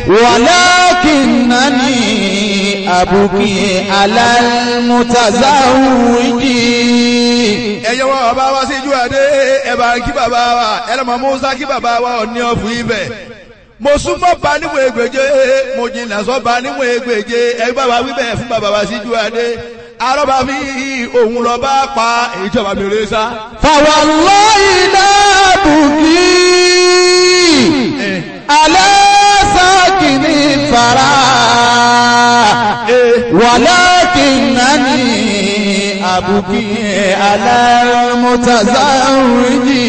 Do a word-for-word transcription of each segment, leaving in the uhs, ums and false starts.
walakinnani abuki ala almutazawwiji. ẹ̀yẹ́ wọn bàbá wa síjú adé ẹ̀bà kí bàbá wa ẹlẹ́mọ̀ Musa kí bàbá wa ọ̀ ní ọ̀fun ibẹ̀. mo súnmọ́ ba níwọ̀n ègbèje mo jìnnà sọ́ ba níwọ̀n ègbèje ẹ̀yẹ́ bàbá wíbẹ̀ fún bàbá wa síjú adé. arọ́bà mi òun lọ bá pa èyí tí ọba mi rè sá. fawallahi la buki ala sakini fara walakinnani abuki ala almutazawwiji.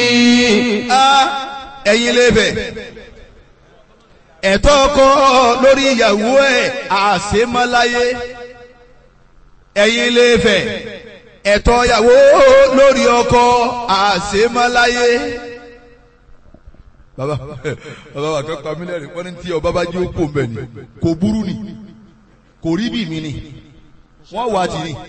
ẹ̀yin lébẹ̀ ẹ̀tọ́ ọkọ lórí ìyàwó ẹ̀ àṣemáláyé. ẹ̀yin lébẹ̀ ẹ̀tọ́ ìyàwó lórí ọkọ àṣemáláyé. bàbá bàbá wa kan pa mí lẹ́rìn wọ́n ní tí ọba bá jẹ́ òpó mbẹ́ ni kò burú ni kò rí bí mi ni wọ́n wá ti ni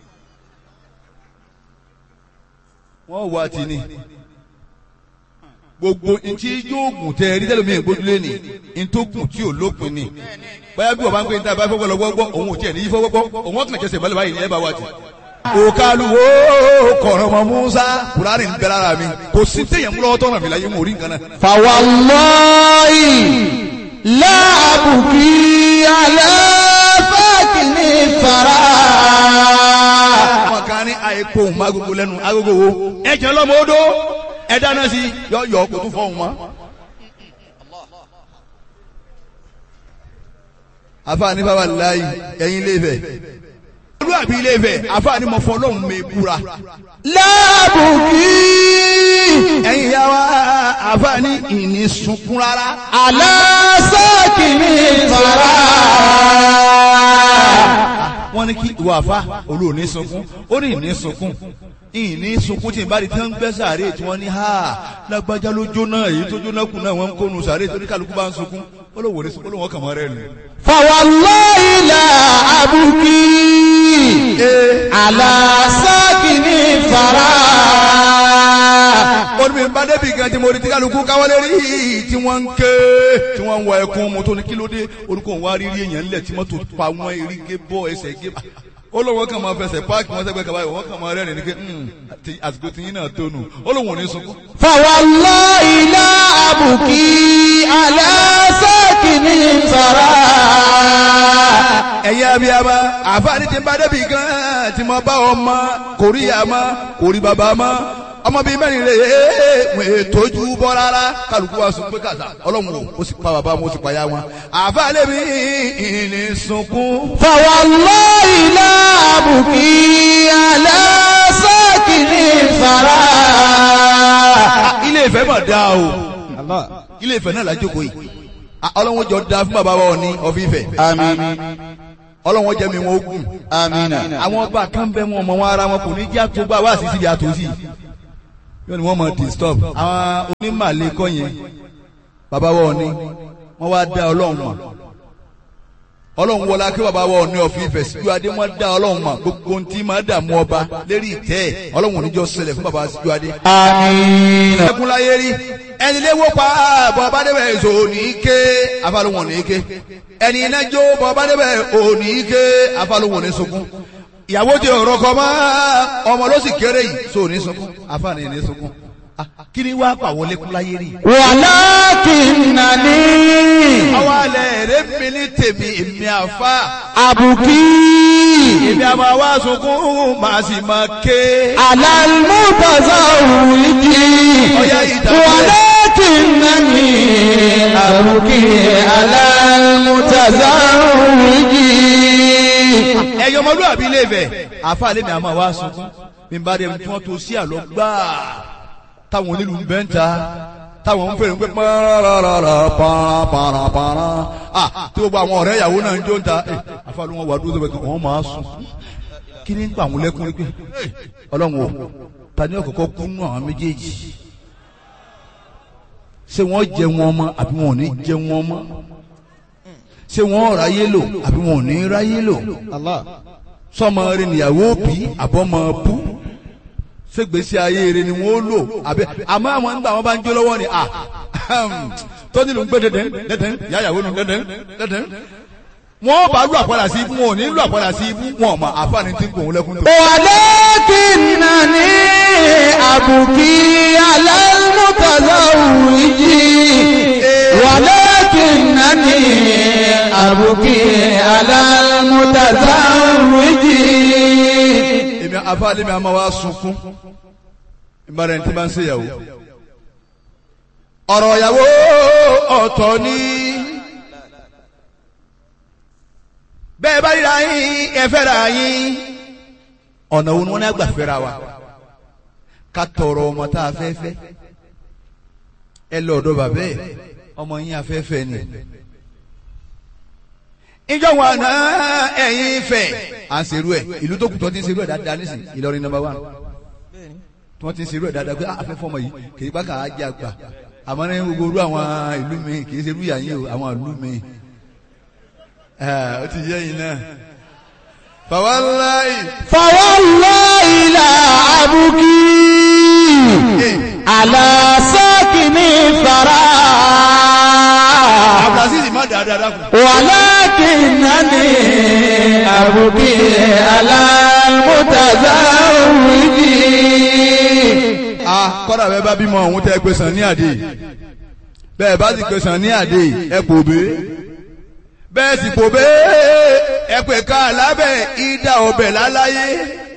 wọ́n wá ti ni gbogbo ntí yóògùn tẹ ẹrí tẹlifí mi gbójúlé ni ntógùn tí ò lópin ni báyà bí wọ́n bá ń pè ní tábà fọwọ́ lọ gbọ́ òun ò tiẹ̀ ní fọwọ́ gbọ́ òun ọ̀kàn jẹsẹ̀ balẹ̀ báyìí ní ẹ bá wá ti. òkàlùwò kọ̀rọ̀ mọ́ Musa kùránì ń bẹ lára mi kò sí téèyàn mú lọ́wọ́ tọ́nà mi láyé mo rí nǹkan náà. fawallahi la abuki ala fakini fara. àwọn kan ní àìkú òun má gbogbo lẹ́nu agogo wo ẹ jẹ́ lọ́mọ odó ẹ dáná sí yọ yọ kò tún fọ́ òun mọ́. àfààní bàbá láàyè ẹ̀yin ilé Ifẹ̀ olúwàbí ilé Ifẹ̀ àfààní mọ̀ fọ́ lọ́hùn mi búra. láàbùkí ẹ̀yin ìyá wa àfààní ìní sunkún rárá. aláṣẹ́kìní fara. wọ́n ní kí ìwà àfa olóòní sunkún ó ní ìní sunkún ìní sunkún tí n bá di tí wọ́n ń gbẹ́ sàárè tí wọ́n ní ha lágbájá ló jóná èyí tó jóná kù náà wọ́n ń kónu sàárè torí kálukú bá ń sunkún olówó ní sunkún olówó kàn mọ́ rẹ̀ nù. fawallahi la abuki ala sakini fara. ó ní bí n bá débi gan tí mo rí tí kálukú káwọ́lé rí tí wọ́n ń ké tí wọ́n ń wọ ẹkún mo tó ní kí ló dé orúkọ òun wá rí rí èèyàn ńlẹ̀ tí mọ́tò pa wọ́n eré gé bọ́ ẹsẹ̀ gé olówó kan máa fẹsẹ̀ páàkì wọn sẹ́gbẹ́ kaba yìí wọ́n kàn máa rẹ́rìn ní ké àsìkò tí yín náà tónu olówó ní sunkún. fawallahi la abuki ala sakini fara. ẹ̀yin abiyama àfáàní ti ń bá débi gan tí mo bá ọmọ kò rí àmọ́ kò rí bàbá mọ́ ọmọ bíi mẹ́rin rè é wọ́n ètòjú bọ́ rárá kálukú wa sùn pé kàtà ọlọ́run ó sì pa bàbá wọn ó sì pa ya wọn. àfáàní mi ìní sunkún. fawallahi la abuki ala sakini fara. ilé Ifẹ̀ mà dáa o ilé Ifẹ̀ náà lájókòó yìí ọlọ́run jọ da fún bàbá wa Ọọ̀ni of Ifẹ̀. àmín. ọlọ́run jẹ́ mi wọn ogun. àmín. àwọn ọba kan bẹ wọn ọmọ wọn ara wọn kò ní jẹ́ àtúgbà wá sí síbi àtòsí yóò ní wọ́n mọ̀ disturb. àwọn onímàlẹ́ kọ́ yẹn bàbá wa Ọọ̀ni wọ́n wá dá ọlọ́run mọ̀ ọlọ́run wọlá kí bàbá wa Ọọ̀ni of Ifẹ̀ Síjú Adé wọ́n dá ọlọ́run mọ̀ gbogbo ntí máa dààmú ọba lérí ìtẹ́ ẹ̀ ọlọ́run oníjọ́ ṣẹlẹ̀ fún bàbá Síjú Adé. àmín. ẹkún láyé rí ẹni léwó pa bọ́ bá débẹ̀ èso òní ké afálóhùn òní ké ẹni iná jó bọ́ bá débẹ̀ òní ké afálóhùn òní sunkún ìyàwó ti ọ̀rọ̀ kọ́ mọ́ ọmọ ló sì kéré yìí so òní sunkún afáàní ní sunkún kí ni wàá pàwọ́ lékún láyé rí. walakinnani. àwọn alẹ́ rẹ̀ mi ní tèmi èmi àfa. abuki. èmi àmọ́ wá sunkún màá sì máa ké. ala almutazawwiji. ọ̀yá ìtàkùn. walakinnani abuki ala almutazawwiji. ẹ̀yin ọmọlúwàbí ilé Ifẹ̀ àfa lèmi àmọ́ wá sunkún bí n bá dé tí wọ́n tó sí àlọ́ gbáà táwọn onílù ń bẹ́ ń ta táwọn ń fèrè ń pẹ́ pàràràrà pàràpàrà ah tí gbogbo àwọn ọ̀rẹ́ ìyàwó náà ń jó ń ta ẹ àfàlù wọn wà dúró sọ́bẹ̀ wọ́n máa sùn kí ni ń pa àwọn lẹ́kùn pé ọlọ́run o ta ni ọ̀kọ̀ọ̀kọ̀ kú nù àwọn méjèèjì ṣé wọ́n jẹ wọn mọ́ àbí wọn ò ní jẹ wọn mọ́ ṣé wọ́n ráyé lò àbí wọn ò ní ráyé lò sọmọ rẹ níyàwó bí àbọ̀mọ bú ṣé gbèsè ayé rẹ ni wọ́n lò àbẹ àmọ́ àwọn nígbà wọn bá ń jó lọ́wọ́ ni à tó nílò ń gbé dẹdẹn dẹdẹn yáyàwó nu dẹdẹn dẹdẹn wọ́n bá lù àpàdà sí ibú wọn ò ní lù àpàdà sí ibú wọn ọmọ àfààní tí ń gbòun lẹ́kùn tó. walakinnani abuki ala al-mutazawwiji walakinnani abuki ala al-mutazawwiji. èmi àfààní mi àmọ́ wa sunkún ìbára ẹni tí bá ń ṣèyàwó ọ̀rọ̀ ìyàwó ọ̀tọ̀ ni. bẹ́ẹ̀ bá ríra yín ẹ fẹ́ra yín ọ̀nà wo ni wọ́n ní àgbà fẹ́ra wa ká tọrọ ọmọ tá a fẹ́ fẹ́ ẹ lọ ọ̀dọ̀ bàbá ẹ̀ ọmọ yín afẹ́fẹ́ ni ìjọ wọn àná ẹ̀yin fẹ́ à ń serú ẹ̀ ìlú tó kù tó ti ń serú ẹ̀ dáadáa nísìn Ìlọrin number one tí wọ́n ti ń serú ẹ̀ dáadáa pé afẹ́fọ́ ọmọ yìí kì í bá kà á jẹ́ àgbà àmọ́ ní gbogbo orú àwọn ìlú mi kì í serú ìyá yín o àwọn ìlú mi ó ti yẹ yìí náà. Fawallahi. Fawallahi la abuki ala sakini fara. Abdulaziz má dáadáa kù. Walakinnani abuki ala al-mutazawwiji. Ah, kọ́dà bẹ́ẹ̀ bá bímọ òun tẹ́ pé sàn ní àdé. Bẹ́ẹ̀ bá sì pé sàn ní àdé ẹ kò bẹ́ẹ̀. Bẹ́ẹ̀ sì kò bẹ́ẹ̀ ẹ pè ká lábẹ́ ìdá ọbẹ̀ láláyé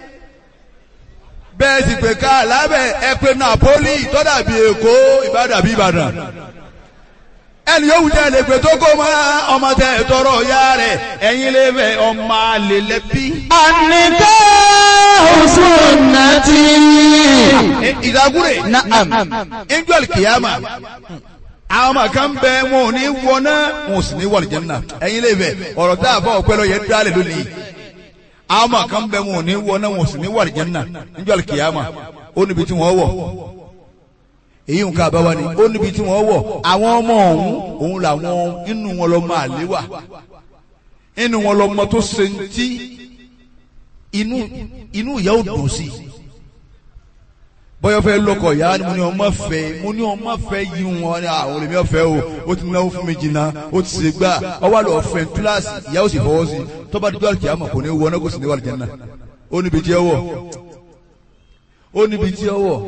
bẹ́ẹ̀ sì pè ká lábẹ́ ẹ pè Napoli tó dàbí Èkó ìbádàbí Ìbàdàn ẹni yóò wù jẹ́ lè pè tó kó mọ́ ọmọ tẹ tọrọ ya rẹ̀ ẹ̀yin lè fẹ́ ọmọ àlè lẹ́bí. àníkẹ́ sunnati. ìdágúrè na'am. angel kìyàmà àwọn ọmọ kan bẹ wọn ò ní wọná wọn ò sì ní wọ àlùjánnà ẹ̀yin lè bẹ ọ̀rọ̀ tá a fọ ọpẹlọ yẹn dálẹ lónìí àwọn ọmọ kan bẹ wọn ò ní wọná wọn ò sì ní wọ àlùjánnà níjọ́ àlùkìyàmà ó níbi tí wọ́n wọ̀ èyí nǹkan àbáwá ni ó níbi tí wọ́n wọ̀ àwọn ọmọ ọ̀hún òun làwọn inú wọn lọ máa léwà inú wọn lọ mọ tó ṣe ń tí inú inú ìyá ò dùn sí bọ́yọ̀ fẹ́ lọ́kọ̀ ìyá ni mo ní ọmọ fẹ́ mo ní ọmọ fẹ́ yí wọn ní àwọn olèmí ọ̀fẹ́ o ó ti náwó fún mi jìnnà ó ti ṣe gbà ọwọ́ àlọ́ ọ̀fẹ́ kíláàsì ìyá ó sì fọwọ́ sí tọ́ba dídú àlùkí àmọ̀ kò ní wọ ọ́nà kò sì ní wà lìjẹ́nà ó níbi tí ẹ wọ̀ ó níbi tí ẹ wọ̀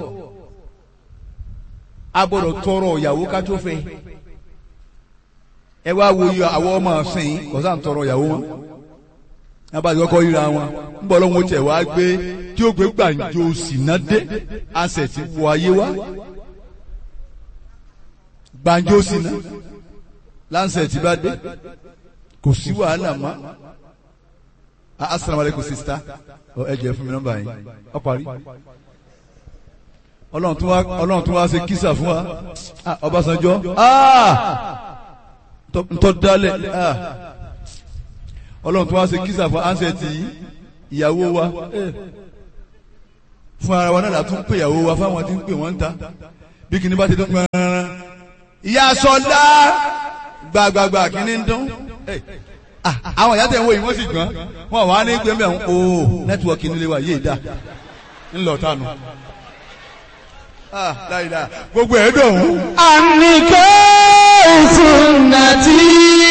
a gbọ́dọ̀ tọrọ ìyàwó ká tó fẹ́ ẹ wá wo iye àwọn ọmọ ọ̀sìn kọ̀ọ̀sán tọrọ ìyàwó wọn abájọ kọ́ ríra wọn ń bọ̀ lọ́wọ́ tẹ̀ wá gbé tí ó gbé gbàǹjo sínà dé àṣẹ ti wọ ayé wá gbàǹjo sínà láǹṣẹ̀ tí bá dé kò sí wàhálà mọ́ assalamu alaikum sista ẹ jẹ́ fún mi nọ́mbà yín ọ parí ọlọ́run tún wá ọlọ́run tún wá ṣe kísà fún wa Ọbásanjọ́ ntọ́ dálẹ̀ ọlọ́run tún wá ṣe kísà fún ansẹ̀tì ìyàwó wa fún ara wa náà la tún pè ìyàwó wa fáwọn tí ń pè wọ́n ń ta bí kìíní bá ti dún gbọ́nrán ìyá sọlá gbàgbàgbà kìíní ń dún àwọn ìyá tẹ̀ ń wo yìí wọ́n sì gbọ́n wọn wà ní gbẹ́mbẹ́ ń o nẹ́tíwọ̀kì nílé wa yéé dá ńlọ tánu láìda gbogbo ẹ̀ dùn. àníkẹ́ sunnati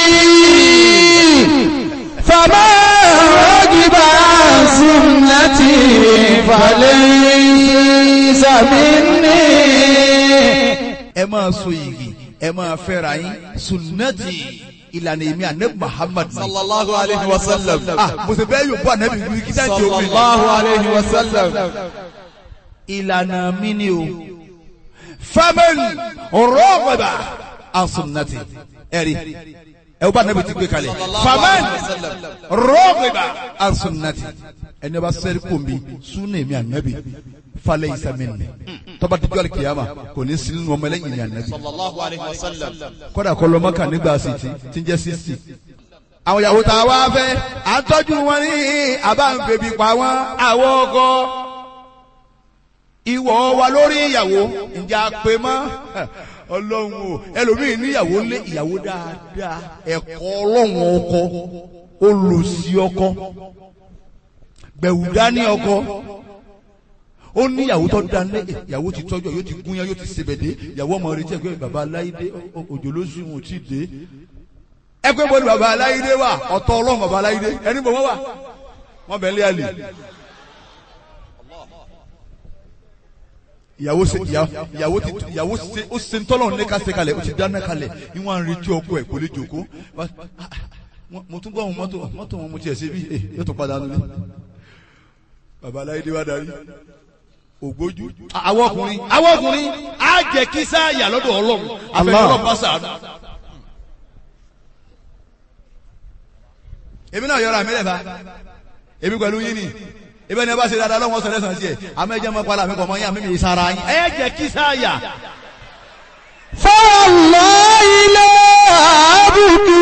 fama ragiba sunnati falaysa minni. ẹ máa so yìgì ẹ máa fẹ́ra yín sunnati ìlànà èmi ànábì Muhammad sallallahu alayhi wa sallam. ah mo sì bẹ́ẹ̀ yóò bọ́ ànábì wí kí dájú omi. sallallahu alayhi wa sallam. ìlànà mi ni o faman raghiba an sunnati ẹ̀rí ẹ o bá ànábì ti gbé kalẹ̀ faman raghiba an sunnati ẹni bá sẹ́rí kòmbi súnà èmi ànábì falaysa minni tọ́ba dídú alikiyama kò ní sí nínú ọmọ ẹlẹ́yìn ní ànábì sallallahu alayhi wa sallam. kọ́dà kọ́ lọ́mọ́kà nígbà sìtì tí ń jẹ́ sísì. àwọn ìyàwó tá a wá fẹ́ à ń tọ́jú wọn ní àbá ń bèbí pa wọn àwọn ọkọ ìwọ wa lórí ìyàwó ǹjẹ́ a pè mọ́ ọlọ́run o ẹlòmíì níyàwó lé ìyàwó dáadáa ẹ̀kọ́ ọlọ́run ọkọ olùsí ọkọ gbẹ̀wùdá ní ọkọ ó ní ìyàwó tó dá ní ìyàwó ti tọ́jú yóò ti gúnyán yóò ti sebèdé ìyàwó ọmọ rẹ̀ tí ẹgbẹ́ bàbá aláìdé òjò ló sùn ò tí ì dé ẹgbẹ́ bọ́ọ̀lù bàbá aláìdé wà ọ̀tọ̀ ọlọ́run bàbá aláìdé ẹni bọ̀ wọ́n wà wọ́n bẹ̀ ń lé àlè ìyàwó ṣe ìyàwó ti ìyàwó ṣe ó ṣe ń tọ́lọ̀ ní ká ṣe kalẹ̀ ó ti dáná kalẹ̀ ní wọ́n á retí ọkọ ẹ̀ kò lè jòkó mo tún gbọ́ àwọn mọ́tò mọ́tò wọn mo tiẹ̀ ṣe bí yóò tún padà nílé bàbá aláìdé wá darí ògbójú. àwọn ọkùnrin àwọn ọkùnrin á jẹ kí sáàyà lọ́dọ̀ ọlọ́run àfẹnulọ́ bá sàánú. èmi náà yọra mi lẹ́fà èmi pẹ̀lú yín ni ebi ẹni bá ṣe dáadáa lọ́wọ́ sọ̀rọ̀ ẹ̀sán sí ẹ̀ àmọ́ ẹ̀jẹ̀ mọ́ pàlà mi kọ̀ mọ́ yín àmì mi sara yín. ẹ jẹ kí sáàyà. fọlọ́ ilé àbùkù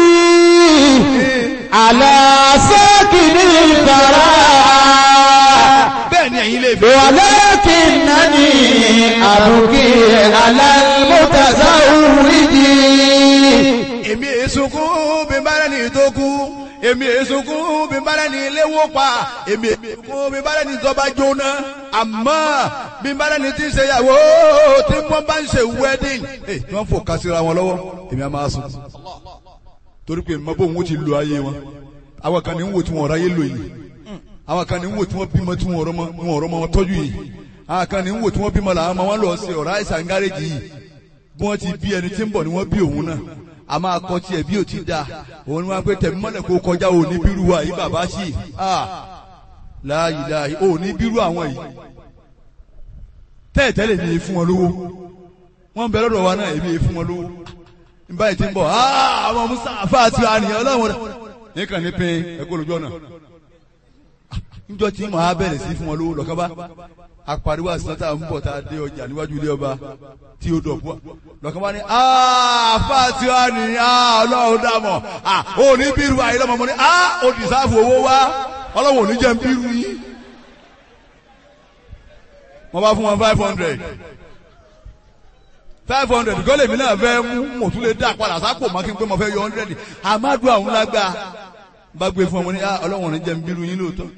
àlàsẹ́kìnì ìtara. bẹ́ẹ̀ ni ẹ̀yin lè fi. walakinnani àbùkù alálmùtàzáwìrì. èmi èsùnkún bí bá rẹ̀ ní ìtókù èmi èsùnkún bí bá rẹ̀ ní iléwó pa èmi èsùnkún bí bá rẹ̀ ní ìjọba jóná àmọ́ bí bá rẹ̀ ní ti ń ṣe ìyàwó tí wọ́n bá ń ṣe wedding ẹ̀ tí wọ́n fò kásìra wọn lọ́wọ́ èmi á máa sùn torí pé mọ́ bóun ó ti lo ayé wọn àwọn kan ní ń wò tí wọ́n ráyé lò yìí àwọn kan ní ń wò tí wọ́n bímọ tí wọ́n ọ̀rọ̀ mọ́ wọn tọ́jú yìí àwọn kan ní ń wò tí wọ́n bímọ làwọn ọmọ wọn lọ sí ọ̀rá àìsàn gáréjì yìí bí wọ́n ti bí ẹni tí ń bọ̀ ni wọ́n bí òun náà a máa kọ́ tiẹ̀ bí o ti da òun ni wọ́n á pé tẹ̀mí mọ́lẹ̀ kó kọjá òní bírú wa yìí bàbá sí láàyè láàyè òní bírú àwọn yìí tẹ́ẹ̀tẹ́lẹ̀ mi fún wọn lówó wọ́n bẹ lọ́dọ̀ wa náà èmi fún wọn lówó nígbà yìí ti ń bọ̀ àwọn musa àfáàtì àníyàn ọlọ́run rẹ̀ nìkan ní pé ẹ̀kọ́ lójú ọ̀nà níjọ́ tí mo á bẹ̀rẹ̀ sí fún wọn lówó lọ́kàn bá apariwo àsìnàtà ń bọ̀ tá a dé ọjà níwájú ilé ọba tí ó dọ̀bú lọ́kàn bá ní àfáàtì àníyàn ọlọ́run dàmọ̀ òní bírú àyè lọ́mọ mọ́ ní ó dìsáàfù owó wá ọlọ́run òní jẹ́ ń bírú yín wọ́n bá fún wọn five hundred five hundred gọ́lẹ̀ mi náà fẹ́ mú mò tún lè dá padà sápò má kí n pé mo fẹ́ yọ hundred àmàdùn àwọn lágbá bá gbé fún ọmọ ní ọlọ́run ní jẹ́ ń bírú yín lóòótọ́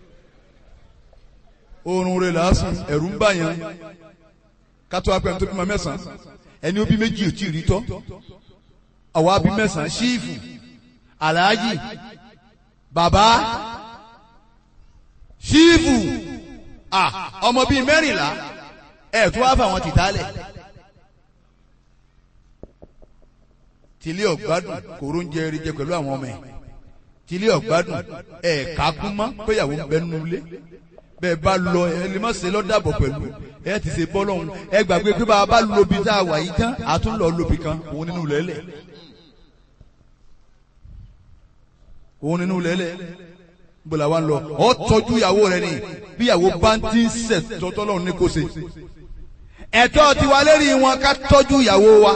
oorun rẹ̀ lásán ẹ̀rù ń bà yẹn kátó apẹ̀ tó bímọ mẹ́sàn-án ẹni ó bí méjì ò tí ì rí tọ́ àwa bí mẹ́sàn-án ṣíìfù aláàjì bàbá ṣíìfù ọmọ bíi mẹ́rìnlá ẹ̀ tó wá fáwọn tìtálẹ̀ tìlé ọ̀gbádùn kòró ń jẹ eré jẹ pẹ̀lú àwọn ọmọ ẹ̀ tìlé ọ̀gbádùn ẹ̀ kákún mọ́ péyàwó ń bẹ nínú ilé bẹ́ẹ̀ bá lọ ẹ lè má ṣe lọ́dàbọ̀ pẹ̀lú ẹ ti ṣe bọ́ lọ́hùn ẹ gbàgbé pé bá a bá lobi tá a wà yìí tán a tún lọ lobi kan òun nínú lẹ́lẹ̀ òun nínú lẹ́lẹ̀ bọ́lá wa ń lọ ọ tọ́jú ìyàwó rẹ ni bí ìyàwó bá ń tí ń sẹ̀ tọ́tọ́ lọ́hùn ní kò ṣe ẹ̀tọ́ tiwa lérí wọn ká tọ́jú ìyàwó wa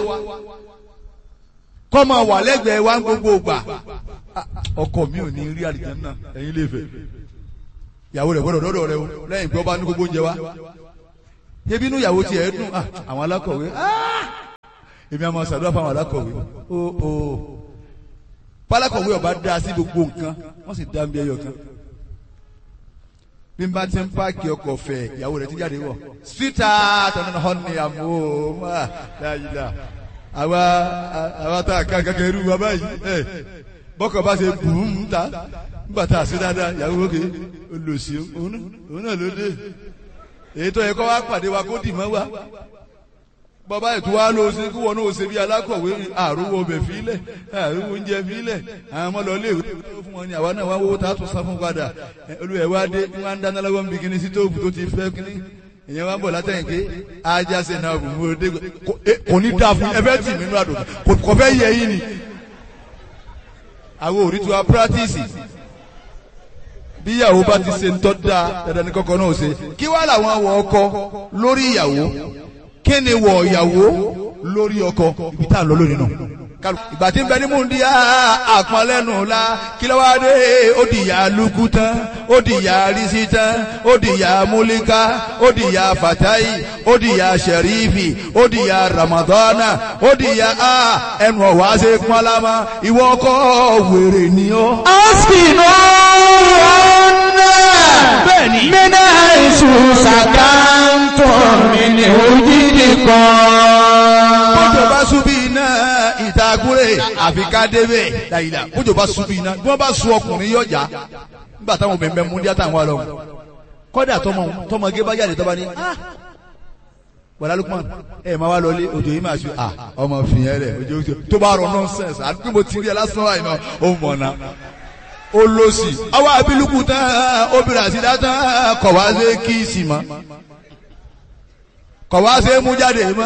kọ́ máa wà lẹ́gbẹ̀ẹ́ wa ń gbogbo gbà ọkọ mi ò ní rí àlìjánnà ẹ̀yin lè fẹ́ ìyàwó rẹ̀ gbọ́dọ̀ dọ́dọ̀ rẹ̀ o lẹ́yìn pé ọba ní gbogbo oúnjẹ wa ebi inú ìyàwó tiẹ̀ dùn àwọn alákọ̀wé èmi àmọ́ ṣàdúrà fáwọn alákọ̀wé o o pálákọ̀wé ọba dá sí gbogbo nǹkan wọ́n sì dá ń bí ẹyọ kan bí n bá ti ń páàkì ọkọ̀ fẹ̀ ìyàwó rẹ̀ ti jáde wọ̀ síta tọ́nà họ́nì àmọ́ dáadáa àwa àwa tá a kàn kankan irú wa báyìí bọ́kọ̀ bá ṣe bùn ta nígbà tá a ṣe dáadáa ìyàwó òkè olùsí òun náà ló dé èyí tó yẹ kó wá pàdé wa kó dì mọ́ wa bàbá ètò wa ló ṣe kí wọn náà ṣe bí alákọ̀wé àrùwọ̀ ọbẹ̀ fílẹ̀ àrùwọ̀ oúnjẹ fílẹ̀ àwọn ọmọ lọ léèwé tó fún wọn ni àwa náà wá wọ́wọ́ tá a tún sá fún padà olùwẹ̀ wá dé wọn á dáná lọ́wọ́ níbi kíní sí tóògùn tó ti fẹ́ kíní ìyẹn wá ń bọ̀ látẹ̀yìn pé ajá ṣe náà bù mú dé kò ní dáa fún ẹfẹ́ tì mí nínú àdùn kò fẹ́ yẹ yín ni àwọn òrí tí wàá pírátìsì bí ìyàwó bá ti ṣe ń tọ́ da dandan ní kọ́kọ́ náà ṣe kí wàá làwọn àwọ̀ ọkọ lórí ìyàwó kí ni wọ̀ ìyàwó lórí ọkọ ibi tá à ń lọ lónìí náà ìgbà tí ń bẹ ní múndíá àpọ̀nlẹ́nu la kí ló wá dé ó di ìyá lukú tán ó di ìyá rísí tán ó di ìyá múlíká ó di ìyá fatayi ó di ìyá sẹ̀rífì ó di ìyá ramadana ó di ìyá a ẹnu ọ̀wá ṣe pọ́nlámà ìwọ ọkọ̀ wèrè ni ó. askinu ọ̀nà bẹ́ẹ̀ni mẹ́nà èṣù sàkántọ̀ mi ní òjìdí kan. bójú bá súbí iná ìtagúrè àfi ká débẹ̀ dàyìlà bójú bá súbí iná bí wọ́n bá sun ọkùnrin yọjà nígbà táwọn obìnrin bẹ mú díẹ̀ táwọn wà lọ́wọ́ kọ́dà tọmọ tọmọgé bá jáde tọ́ba ní wàlá Lukman ẹ máa wá lọlé òjò yìí máa ṣe à ọmọ fìyẹn rẹ òjò òjò tó bá rọ nọ́ọ̀sẹ̀nsì àti pé mo ti rí ẹ lásán láì náà ó mọ̀ náà ó lọ sí ọwọ́ abiluku tán obìnrin àti dátán kọ̀ wá sí kíìsì mọ́ kọ̀ wá sí mú jáde mọ́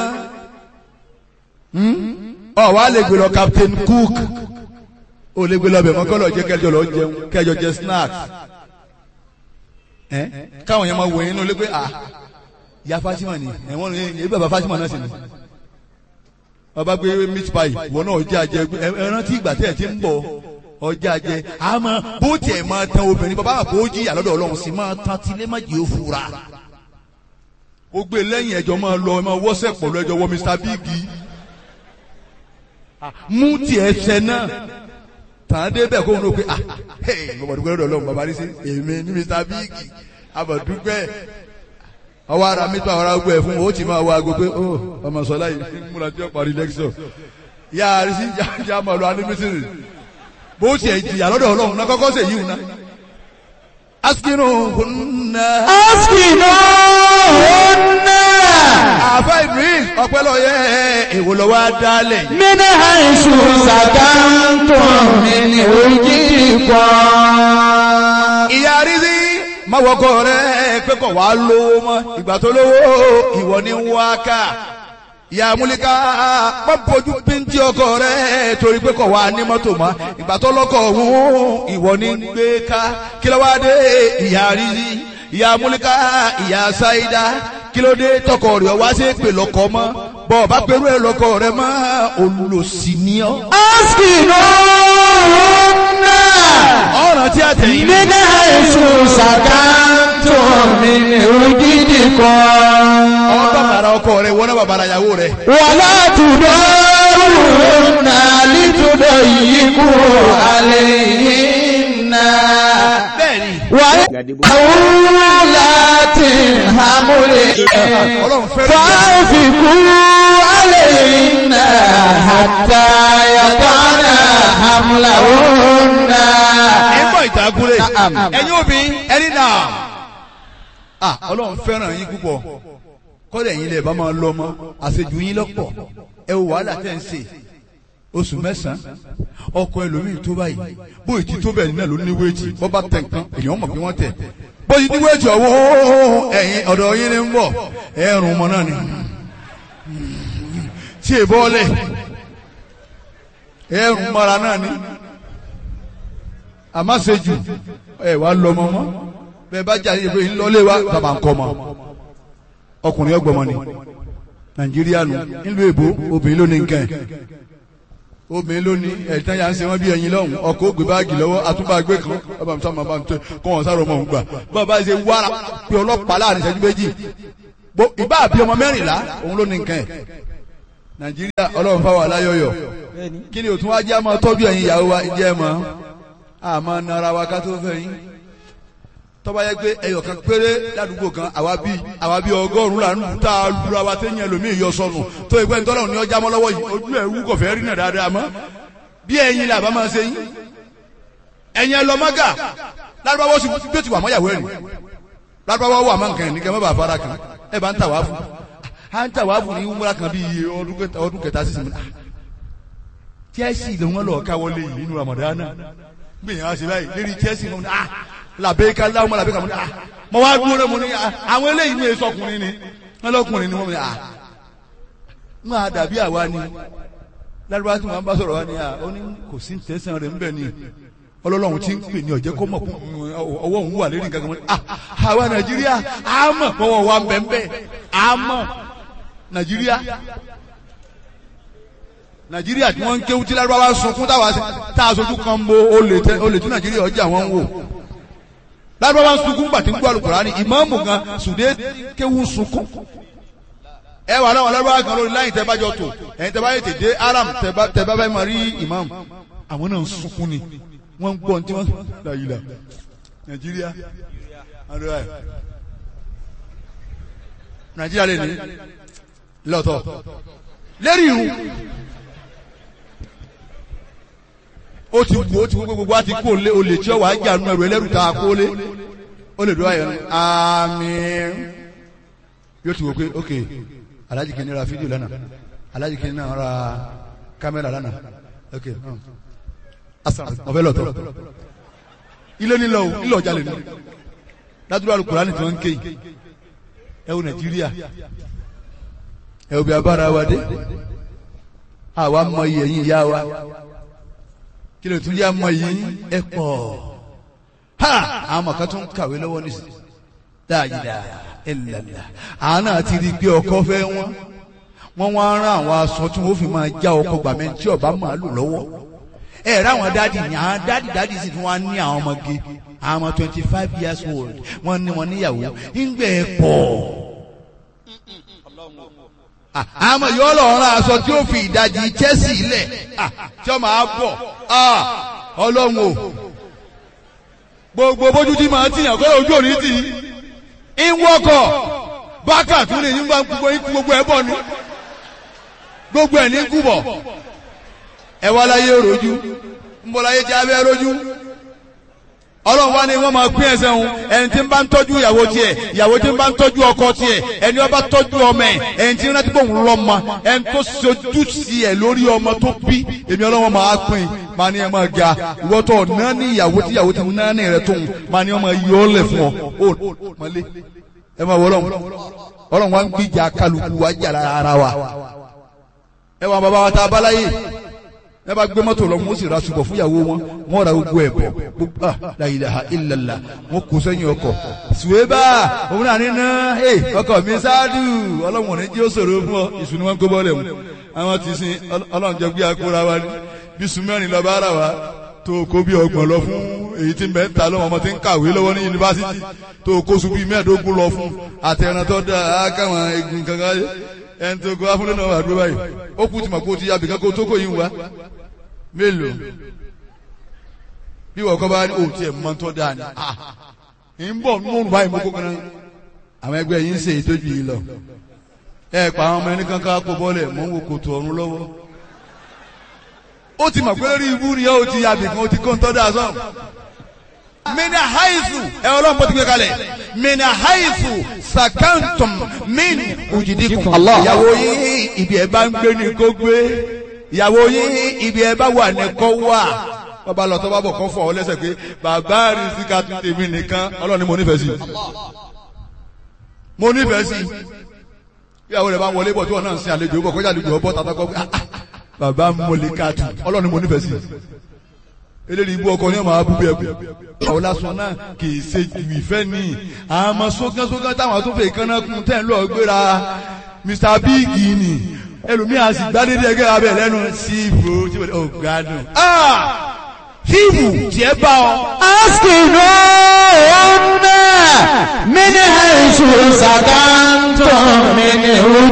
ọ wá lè gbé lọ Captain Cook ó lè gbé lọ bẹ̀ mọ́ kọ́ lọ jẹ́ kẹjọ lọ jẹun kẹjọ jẹ snacks ẹ káwọn yẹn máa wò yín ní olé pé à ya Fatima ni ẹ̀wọ̀n ní ẹbí bàbá Fatima náà sì ni ọba gbé meat pie ìwọ náà ọjà jẹ ẹran tí ìgbà tẹ̀ ti ń bọ̀ ọjà jẹ àmọ́ bó tiẹ̀ máa tan obìnrin bàbá àpò ó jìyà lọ́dọ̀ Ọlọ́run sì máa tan tilé má jẹ́ òfurá ó gbé lẹ́yìn ẹjọ́ máa lọ ẹ máa wọ́sẹ̀ pọ̀ lọ ẹjọ́ wọ Mr Big mú tiẹ̀ ṣẹ náà tàn án débẹ̀ kó ń lò pé ah bàbá dúpẹ́ lọ́dọ̀ Ọlọ́run bàbá rí sí èmi ní Mr Big àbàdúpẹ́ ọwọ́ ara mi tó àwọn ará gbọ́ ẹ̀ fún o ti máa wá aago pé ó ọmọ sọlá yìí múra tí ó parí lẹ́kṣọ̀ yá a rí sí yá máa lọ anímísìrì bó tiẹ̀ jìyà lọ́dọ̀ Ọlọ́run náà kọ́kọ́ sèyí wù náà. askinu hunna. askinu hunna. àfa Idris ọpẹlọyẹ èwo lọ wá dálẹ̀. mina àìsù sàkántọ̀ mi ní òjì kan. ìyá rí sí má wọkọ rẹ pé kò wá lówó mọ́ ìgbà tó lówó ìwọ ní wá ká ìyá múlíká pọ́npọ́jú píntì ọkọ rẹ torí pé kò wá ní mọ́tò mọ́ ìgbà tó lọ́kọ̀ ọ̀hún ìwọ ní gbé ká kí ló wá dé ìyá rírí ìyá múlíká ìyá sáídá kí ló dé tọkọ rẹ wá sí pè lọkọ mọ́ bọ́ ọba pẹ̀lú ẹ̀ lọkọ rẹ mọ́ olùsí ni ọ́. askinu hunna. ọ̀ràn tí a tẹ̀yìn. mina àìsù sàkántọ̀ mi ní òjìdí kan. ọmọ bàbàrà ọkọ rẹ wọ́n náà bàbàrà ìyàwó rẹ. wàlá tùdọ̀ hunna lítúdọ̀ yìí kú àlẹ́ yìí nà. bẹ́ẹ̀ni. wàlá láti hàmúlẹ̀. Ọlọ́run fẹ́ràn. fàáfikú àlẹ́ yìí nà hàtà yàtọ̀nà hàmúlẹ̀ hunna. ẹ̀gbọ́n ìtàkùrẹ́ ẹ̀yin obìnrin ẹni náà. Ọlọ́run fẹ́ràn yín púpọ̀ kọ́lẹ̀ yín lè bá máa lọ mọ́ àṣejù yín lọ́pọ̀ ẹ wò wàhálà tẹ̀ ń ṣe oṣù mẹ́sàn-án ọkọ ẹlòmíì tó báyìí bóyì tí tó bẹ́ẹ̀ náà ló ní wéètì bọ́ bá tẹ̀ nǹkan èèyàn mọ̀ pé wọ́n tẹ̀ bóyì ní wéètì ọ̀wọ́ ẹ̀yìn ọ̀dọ̀ yín ní ń bọ̀ ẹ̀rùn ọmọ náà ni tí è bọ́ọ̀lẹ̀ ẹ̀rùn mọ́ra náà ni àmásejù ẹ̀ wá lọ́mọ mọ́ bẹ́ẹ̀ bá jà ní ìbò ìlọlé wa bàbá ń kọ́ mọ́ ọkùnrin ọgbọ̀mọ ni Nàìjíríà nù nílùú èbó obìnrin ló ní nǹkan ẹ̀ obìnrin ló ní ẹ̀tàn yà ń ṣe wọ́n bí ẹyin lọ́hùn ọkọ̀ ògbé báàgì lọ́wọ́ àtúbàgbé kan ọba mi sábà máa ń tẹ kọ́ wọn sáré ọmọ òun gbà bàbá ṣe wára pé ọlọ́pàá láàrin ìṣẹ́jú méjì ìbá àbí ọmọ mẹ́rìnlá òun ló ní nǹkan ẹ̀ Nàìjíríà Ọlọ́run fáwọn aláyọ̀yọ̀ kí ni òtún wá jẹ́ àmọ́ tọ́jú ẹ̀yin ìyàwó wa jẹ́ mọ́ àmọ́ nara wa ká tó fẹ́ yín tọ́ba yẹ pé ẹyọ kan péré ládùúgbò kan àwa bí àwa bí ọgọ́rùn-ún là ń ta lura wa téèyàn ẹlòmíì yọ sọnù tó ìpẹ́ ntọ́lọ́run ní ọjà mọ́ lọ́wọ́ yìí ojú ẹ̀ wú kọ̀fẹ́ rí náà dáadáa mọ́ bí ẹ̀yin là bá máa ṣe yín ẹ̀yin ẹlọ́mọ́gà lárúbáwọ́ sì bí ó ti wà mọ́yàwó ẹ̀rìn lárúbáwọ́ wà mọ́ nǹkan ẹ̀ ní kẹ́ mọ́ bàa fara kan ẹ̀ bá ń tà wá fún à ń tà wá fún ní wúmúra kan bí iye ọdún kẹta sísè mi Chelsea ló ń lọ káwọlé yìí nínú Ramadan gbìyànjú àṣẹ báyìí lérí Chelsea ló ń ah làbẹ́ká láwọn ọmọ làbẹ́ká mo ní à mo wá dúró rẹ mo ní à àwọn eléyìí ní èso ọkùnrin ni wọn lọkùnrin ni wọn ní à wọn à dàbí àwa ni lárúbá tí wọn bá sọ̀rọ̀ wa ni à ó ní kò sí tẹ̀sán rẹ̀ ńbẹ̀ ni ọlọ́lọ́run ti ń pè ní ọ̀jẹ́ kó mọ̀ fún ọwọ́ òun wà lérí nǹkan kan mo ní à àwa Nàìjíríà á mọ̀ pọ̀wọ́ wa bẹ́ẹ̀ á mọ̀ Nàìjíríà Nàìjíríà tí wọ́n ń kéwú tí lárúbáwá sunkún táwa tá a sojú kan bo olè tẹ olè tí Nàìjíríà ọjà wọn ń wò lárúbáwá sunkún gbàtí ń gbọ́ Al-Kùránì ìmáàmù gan sùdé kéwú sunkún ẹ wà láwọn lárúbáwá kan lórí láyìn tẹ́bájọ́ tó ẹ̀yin tẹ́bá yẹ tèdè aram tẹ́bá bá máa rí ìmáàmù àwọn náà ń sunkún ni wọ́n ń gbọ́ tí wọ́n láyìlá Nàìjíríà Nàìjíríà lè ní lọ́tọ̀ lérí irun ó ti wù ó ti wù gbogbo wa ti kó lé olè tí ó wà á jà nù ẹrù ẹlẹ́rù tá a kó lé ó lè dúró ayọ̀ àmín yóò ti wò pé ok alájì kìíní ra fídíò lánàá alájì kìíní náà ra kámẹ́rà lánàá ok ọ̀fẹ́ lọ́tọ̀ ilé nílò ilé ọjà lè ní ládùúgbò Al-Kùránì tí wọ́n ń ké yìí ẹ wo Nàìjíríà ẹ wo bí abára wa dé àwa mọ iye yín ìyá wa kí ló tún yá mọ yìí ẹ pọ̀ ha àwọn ọmọ kan tún kàwé lọ́wọ́ nísìnyí dáadáa ẹlẹ́lá àwọn náà ti rí i pé ọkọ fẹ́ wọn wọn wá rán àwọn aṣọ tí wọn fi máa já ọkọ gbàmẹ tí ọba máa lò lọ́wọ́ ẹ rà àwọn dáàdì ní àwọn dáàdì dáàdì sì tún wá ní àwọn ọmọge àwọn ọmọ twenty five years old wọn ní wọn níyàwó ńgbẹ ẹ pọ̀ àmọ́ yóò lọ rán aṣọ tí ó fi ìdajì Chelsea lẹ̀ tí ó máa bọ̀ Ọlọ́run o gbogbo bójú tí màá tìyàn kọ́ ojú òní tì í ń wọ́kọ̀ bákà tún lè nígbà gbogbo ikú gbogbo ẹ̀ bọ̀ ni gbogbo ẹ̀ ní kú bọ̀ ẹ wá láyé rojú ń bọ̀ láyé jẹ́ abẹ́ rojú Ọlọ́run wá ní wọ́n máa pín ẹsẹ̀ òun ẹni tí ń bá ń tọ́jú ìyàwó tiẹ̀ ìyàwó tí ń bá ń tọ́jú ọkọ tiẹ̀ ẹni ó bá tọ́jú ọmọ ẹ̀ ẹni tí ń rántí pé òun lọ́mọ ẹni tó sojú sí ẹ̀ lórí ọmọ tó bí èmi Ọlọ́run máa pín máa ní ẹ máa ga ìwọ tó náà ní ìyàwó tí ìyàwó tí ń náà ní rẹ tóun máa ní ọmọ yọ ọ́ lẹ̀ fún ọ ó mọ́lé ẹ máa wọ Ọlọ́run Ọlọ́run wá ń gbìjà kálukú wá jà ara wa ẹ wà bàbá wa tá a bá láyé ẹ bá gbé mọ́tò lọ wọ́n sì ra ṣùgbọ́n fúnyàwó wọn wọ́n ra gbogbo ẹ̀ bọ̀ gbogbo la ilaha illallah wọ́n kó sẹ́yìn ọkọ̀ ṣùwébà òun náà ní náà ẹ ọkọ̀ mi ṣáàdù Ọlọ́run ní jí ó ṣòro fún ọ ìṣúná wọn kó bọ́ọ̀lẹ̀ mu àwọn ti sin Ọlọ́run jẹ gbé akóra wa ní bí sùmẹ́rin lọ bá ara wa tó kó bí ọgbọ̀n lọ fún èyí tí mẹ́ta lọ́wọ́ ọmọ tí ń kàwé lọ́wọ́ ní yunifásitì tó kó sùn bí mẹ́ẹ̀ẹ́dógún lọ fún àtẹ̀ràn tó dáa káwọn egun kankan ẹni tó kó afúnlé náà wà dúró báyìí ó kú tí mà kó ti yàbí kankan tó kó yín wá mélòó bí wọ́n kọ́ bá ní òtí ẹ̀ mọ́ tó dáa ní ń bọ̀ nínú báyìí mọ́ kókó náà àwọn ẹgbẹ́ yìí ń ṣe ìtọ́jú yìí lọ ẹ pa àwọn ọmọ ẹni kankan kó bọ́ọ̀lẹ̀ mọ́ ń wo kòtò ọ̀run lọ́wọ́ ó ti mọ̀ pé lórí ibú ni ó ti yàbí kan ó ti kó ń tọ́ dáa sọ́ọ̀ mina haizu ẹ ọlọ́run bó ti gbé kalẹ̀ mina haizu sakantum min ujidikum ìyàwó yìí ibi ẹ bá ń gbé ni kó gbé ìyàwó yìí ibi ẹ bá wà ní kó wà bàbá lọ tó bá bọ̀ kọ́ fọ̀ ọ́ lẹ́sẹ̀ pé bàbá rí síka tún tèmi nìkan ọlọ́run ni mo nífẹ̀ẹ́ sí mo nífẹ̀ẹ́ sí ìyàwó rẹ̀ bá ń wọlé bọ̀ tí wọ́n náà ń sin àlejò bọ̀ kọjá àlejò ọbọ̀ tàbí kọ́ bàbá mọ̀lẹ́ká tù ọlọ́run ni mo nífẹ̀ẹ́ sí eléyìí ibú ọkọ ní ọmọ abúgbé ẹbí àwọn lásán náà kì í ṣe ju ìfẹ́ ní àmọ́ sókànsókàn táwọn tó fẹ́ ìkànnà kún tẹ́ ń lọ gbéra Mr Big ni ẹlòmíà sì gbádédé ẹgbẹ́ abẹ lẹ́nu síìbù tí wọ́n ò gbádùn. síìbù tiẹ̀ bá ọ. askinu ọ̀nà mini haisu sakantum mini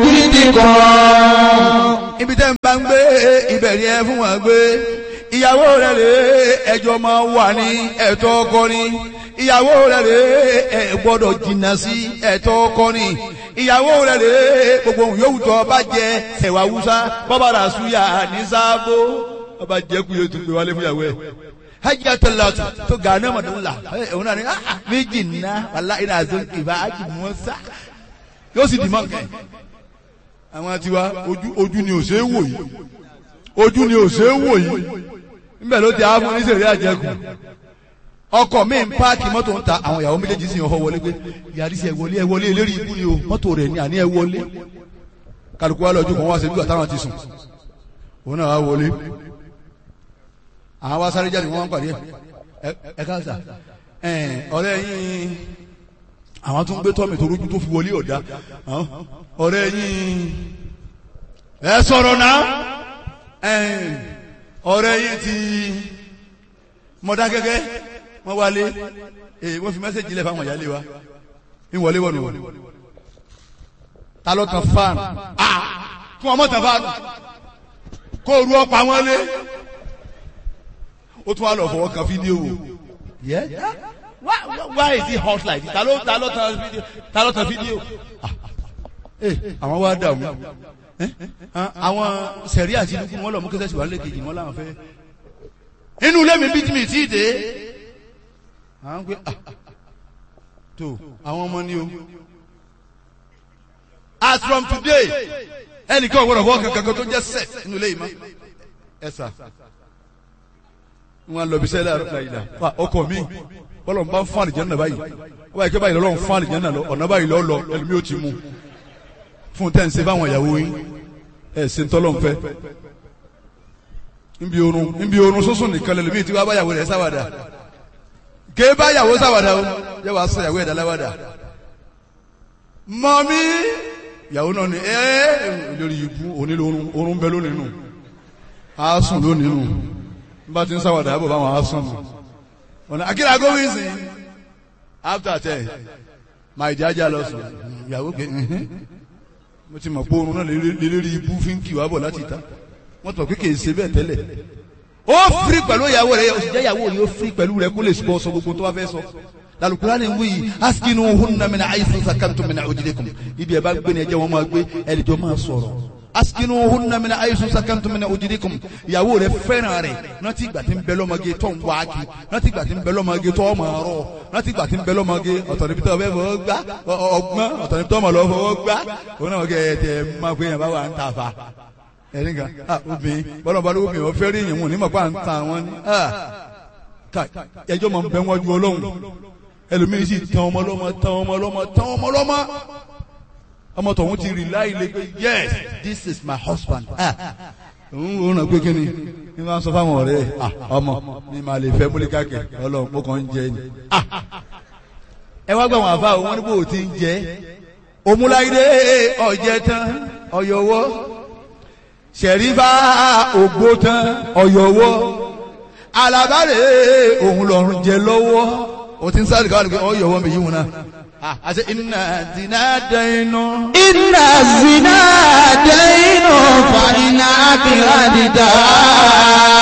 ujidikum. ibi tẹ́ ń bá ń gbé ibẹ̀ ni ẹ fún wọn gbé ìyàwó rẹ̀ rè ẹjọ́ máa wà ní ẹ̀tọ́ ọkọ ni ìyàwó rẹ̀ rè ẹ gbọ́dọ̀ jìnnà sí ẹ̀tọ́ ọkọ ni ìyàwó rẹ̀ rè gbogbo ohun yòówù tó bá jẹ ẹ̀wà wúsá bọ́bá rà súyà ní sáàbò bọ́bá jẹ́ kú yóò tún gbé wálé fún ìyàwó ẹ̀ hajj atolatu tó gàánà mọ̀dún la òun náà ni méjì nná wàlá iná àzọ ìbá hajj mọ́sá yóò sì dì mọ́ nǹkan àwọn tiwa ojú ni ò ṣe é wò yìí ojú ni ò ṣe é wò yìí níbẹ̀ ló ti àwọn oníṣẹ̀rí àjẹkù ọkọ̀ mi ń páàkì mọ́tò ń ta àwọn ìyàwó méjèèjì sì ń họ wọlé pé yàrá sí ẹ wọlé ẹ wọlé eléré ibú ni o mọ́tò rẹ̀ ní àní ẹ wọlé kálukú wa lọ́jọ́ kan wá ṣe bí wà táwọn ti sùn òun náà wá wọlé àwọn wá sáré jáde wọn wá ń pàdé ẹ ẹ káàsà ẹ ọ̀rẹ́ yín àwọn tó ń gbé tọ́mì tó rújú tó fi wọlé ọ̀dá ọ̀rẹ́ yín ẹ sọ̀rọ̀ náà ẹ̀ẹ́n ọ̀rẹ́ yìí ti Mọdákẹ́kẹ́ wọ́n wálé èyí wọ́n fi mẹ́sẹ̀jì lẹ̀ fáwọn ìyálé wa ń wọlé wọ̀nù wọ̀nù ta ló tan fáànù ah kí wọ́n mọ̀ tan fáànù kó ru ọ̀pá wọn lé ó tún wá lọ fọwọ́ kan fídíò wò yẹ why why is it hot like this ta ló ta ló tan fídíò ta ló tan fídíò eh àwọn wá dààmú àwọn sẹ̀rí àti dúkú wọn lọ mú kẹsẹ̀ sí wà lẹ́kejì wọn làwọn fẹ́ inú ilé mi bí tí mi tí dé àwọn pé tó àwọn ọmọ ní o as from today ẹnìkan ò gbọdọ̀ fọ́ kankan tó jẹ́ sex inú ilé yìí mọ́ ẹ sà wọn lọ bí sẹ́lẹ̀ àrùn ìlà ọkọ̀ mi bọ́lọ̀ ń bá ń fún àlìjẹ́ náà báyìí wọ́n báyìí kí báyìí lọ́lọ́ ń fún àlìjẹ́ náà lọ ọ̀nà báyìí lọ́ lọ ẹlòmí ó ti mú fún tẹ́ ń ṣe fáwọn ìyàwó yín ẹ̀ ṣe ń tọ́lọ́ ń fẹ́ níbi orun níbi orun sọ́sùn nìkan lẹ́lòmí tí wọ́n báyàwó rẹ̀ sáwàdà ké báyàwó sáwàdà o yẹ wàá sọ ìyàwó ẹ̀dá láwàdà mọ́mí ìyàwó náà ni ẹ́ lórí ibú onílò orun bẹ lónìí nù á sùn lónìí nù bá ti ń sáwàdà àbọ̀ báwọn á sùn nù ọ̀nà akíra gómìnsì after ten máa ìjájá lọ sùn ìyàwó pé mo ti mọ̀ pé oorun náà lélérí ibú fi ń kì wá bọ̀ láti ta wọ́n tọ̀ pé kì í ṣe bẹ́ẹ̀ tẹ́lẹ̀ ó firi pẹ̀lú ìyàwó rẹ̀ ó sì jẹ́ ìyàwó rẹ̀ ó firi pẹ̀lú rẹ̀ kó lè sọ sọ gbogbo tó bá fẹ́ sọ Al-Qur'ani ń wí askinuhunna min haythu sakantum min wujudikum ibi ẹ̀ bá gbé ni ẹjẹ́ wọn máa gbé ẹ̀ẹ́dẹ̀jọ́ máa sọ̀rọ̀ askinuhunna min haythu sakantum min wujudikum ìyàwó rẹ̀ fẹ́ràn rẹ̀ rántí ìgbà tí ń bẹ lọ́mọge tó ń wá kí rántí ìgbà tí ń bẹ lọ́mọge tó ọmọ rọ rántí ìgbà tí ń bẹ lọ́mọge ọ̀tọ̀ níbi tó ọbẹ̀ fọwọ́ gbá ọgbọ́n ọ̀tọ̀ níbi tó ọmọ lọ fọwọ́ gbá òun náà kẹ́ ẹ̀ tẹ̀ máa pé yẹn bá wà ń ta fa ẹ̀rí kan ah obìnrin bọ́lá bá lóko obìnrin ọ̀fẹ́ rí yẹn wọn ní mọ̀ pé à ń ta wọn ni ah ká ẹjọ́ máa ń bẹ wọ́n ju ọlọ́run ẹlòmíín sì tán ọmọ lọ́mọ tán ọmọ lọ́mọ tán ọmọ lọ́mọ ọmọ tọ̀hún ti rí láì lé pé yes this is my husband ah òun ò ràn pé kí ni ní wọ́n sọ fáwọn ọ̀rẹ́ ah ọmọ ní màá lè fẹ́ múlíkà kẹ̀ ọlọ́run mo kàn ń jẹ ni ah ẹ wá gbà wọn àfa wọn ní bò ó ti ń jẹ òmùláyé ọ̀jẹ̀ tán ọ̀yọ̀wọ́ ṣẹ̀rífà ògbó tán ọ̀yọ̀wọ́ alábàárẹ̀ òun lọ́rùn jẹ lọ́wọ́ o ti ń sáré káwọn nìkan ọ̀yọ̀wọ́ mi yíwọ̀n náà àti iná zina dẹ́nu. iná zina dẹ́nu fa iná kìlá dídá.